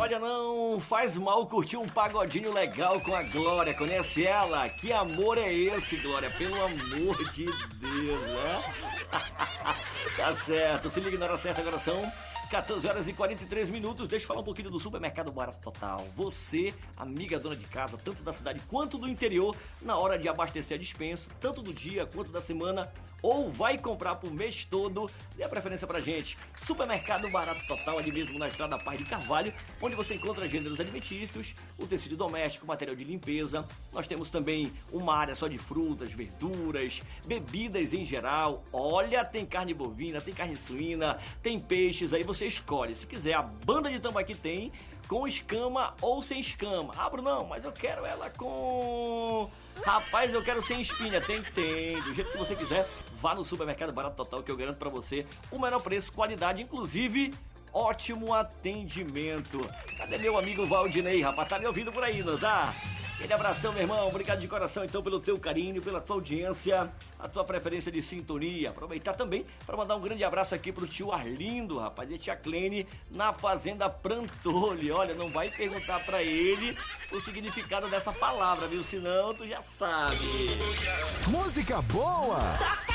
Olha, não faz mal curtir um pagodinho legal com a Glória. Conhece ela? Que amor é esse, Glória? Pelo amor de Deus, né? Tá certo, se liga na hora certa, agora são 14 horas e 43 minutos. Deixa eu falar um pouquinho do Supermercado Barato Total. Você, amiga dona de casa, tanto da cidade quanto do interior, na hora de abastecer a despensa, tanto do dia quanto da semana, ou vai comprar pro mês todo, dê a preferência pra gente. Supermercado Barato Total, ali mesmo na Estrada Paz de Carvalho, onde você encontra gêneros alimentícios, o tecido doméstico, material de limpeza. Nós temos também uma área só de frutas, verduras, bebidas em geral. Olha, tem carne bovina, tem carne suína, tem peixes, aí você escolhe. Se quiser, a banda de tambaqui tem, com escama ou sem escama. Ah, Brunão, mas eu quero ela com... Rapaz, eu quero sem espinha. Tem. Do jeito que você quiser, vá no Supermercado Barato Total, que eu garanto pra você o menor preço, qualidade, inclusive ótimo atendimento. Cadê meu amigo Valdinei, rapaz? Tá me ouvindo por aí, não tá? Aquele abração, meu irmão. Obrigado de coração, então, pelo teu carinho, pela tua audiência, a tua preferência de sintonia. Aproveitar também para mandar um grande abraço aqui pro tio Arlindo, rapaz, e a tia Clene, na Fazenda Prantoli. Olha, não vai perguntar para ele o significado dessa palavra, viu? Senão tu já sabe. Música boa!